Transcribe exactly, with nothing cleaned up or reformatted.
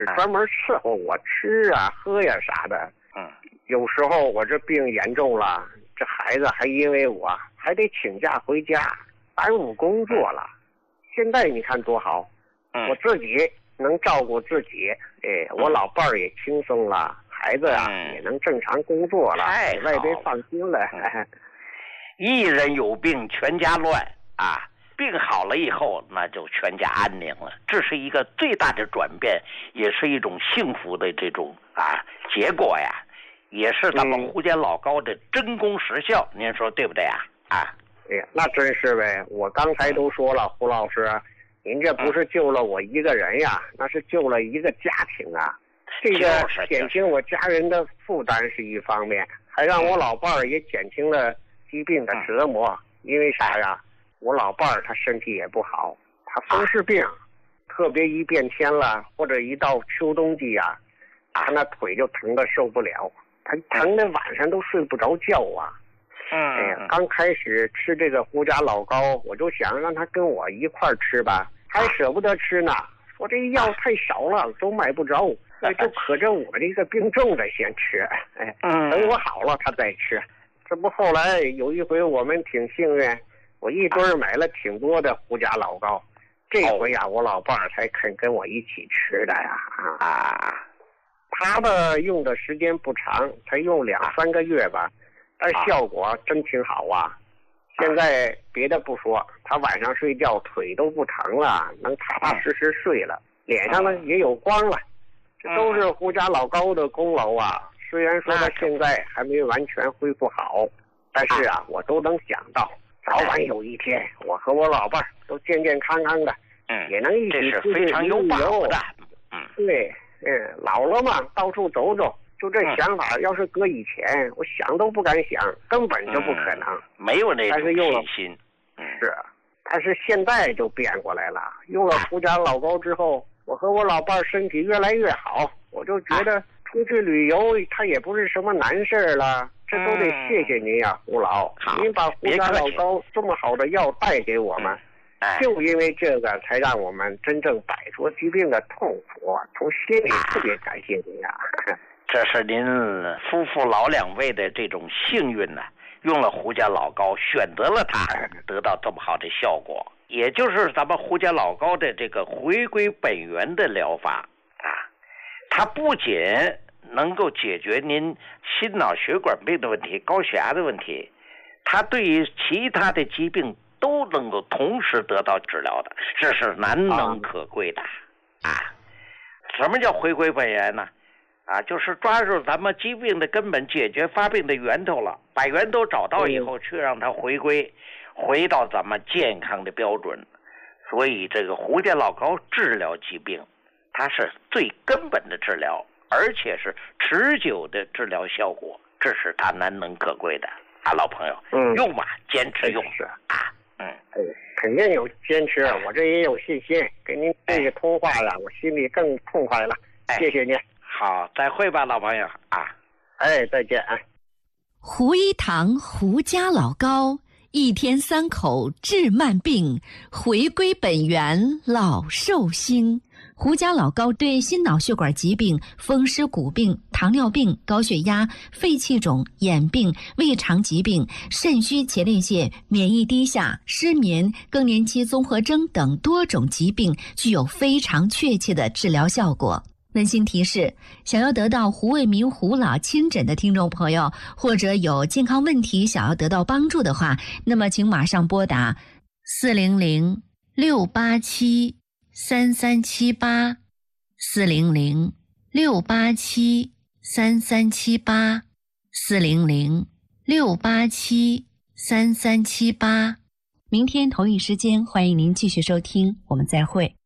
专门伺候我吃啊喝呀啥的。 嗯， 有时候我这病严重了，这孩子还因为我还得请假回家，耽误工作了。现在你看多好， 嗯， 我自己能照顾自己，哎，我老伴儿也轻松了，孩子啊、嗯、也能正常工作了，外边放心了。 嗯、一人有病全家乱啊，病好了以后那就全家安宁了，这是一个最大的转变，也是一种幸福的这种啊结果呀，也是咱们胡家老高的真功实效、嗯、您说对不对啊？啊， 哎呀，那真是呗！我刚才都说了，胡老师，您这不是救了我一个人呀，那是救了一个家庭啊。这个减轻我家人的负担是一方面，还让我老伴儿也减轻了疾病的折磨。因为啥呀？我老伴儿他身体也不好，他风湿病，特别一变天了，或者一到秋冬季呀，他那腿就疼得受不了，他疼得晚上都睡不着觉啊。 嗯， 哎呀，刚开始吃这个胡家老高，我就想让他跟我一块儿吃吧，还舍不得吃呢，说这药太少了，都买不着，就可着我这个病重的先吃，哎，等我好了他再吃。这不后来有一回我们挺幸运，我一堆买了挺多的胡家老高，这回呀、啊、我老伴儿才肯跟我一起吃的呀。啊，他的用的时间不长，才用两三个月吧。但效果真挺好啊！现在别的不说，他晚上睡觉腿都不疼了，能踏踏实实睡了，脸上呢也有光了，这都是胡家老高的功劳啊！虽然说他现在还没完全恢复好，但是啊，我都能想到，早晚有一天，我和我老伴儿都健健康康的， 嗯， 也能一起出去旅游的。嗯，对，嗯，老了嘛，到处走走。就这想法，要是搁以前，我想都不敢想，根本就不可能， 嗯、没有那种信心。 是，但是现在就变过来了。用了胡家老高之后，我和我老伴身体越来越好，我就觉得出去旅游，它也不是什么难事了。这都得谢谢您呀，胡老，您把胡家老高这么好的药带给我们，就因为这个，才让我们真正摆脱疾病的痛苦。从心里特别感谢您呀。 这是您夫妇老两位的这种幸运呢、啊，用了胡家老高，选择了它，得到这么好的效果，也就是咱们胡家老高的这个回归本源的疗法啊，它不仅能够解决您心脑血管病的问题、高血压的问题，它对于其他的疾病都能够同时得到治疗的，这是难能可贵的啊！什么叫回归本源呢？啊，就是抓住咱们疾病的根本，解决发病的源头了，把源头找到以后，去让它回归，回到咱们健康的标准。所以这个胡家老高治疗疾病，它是最根本的治疗，而且是持久的治疗效果，这是它难能可贵的啊，老朋友， 嗯， 用吧，坚持用是啊，嗯， 哎，肯定有坚持，我这也有信心。跟您这个通话了，我心里更痛快了，谢谢您。 好，再会吧，老朋友啊！ 哎，再见啊！ 胡一堂胡家老高，一天三口治慢病，回归本源老寿星。胡家老高对心脑血管疾病、风湿骨病、糖尿病、高血压、肺气肿、眼病、胃肠疾病、肾虚前列腺、免疫低下、失眠、更年期综合征等多种疾病具有非常确切的治疗效果。温馨提示：想要得到胡卫民胡老亲诊的听众朋友，或者有健康问题想要得到帮助的话，那么请马上拨打四零零六八七三三七八，四零零六八七三三七八，四零零六八七三三七八。明天同一时间，欢迎您继续收听，我们再会。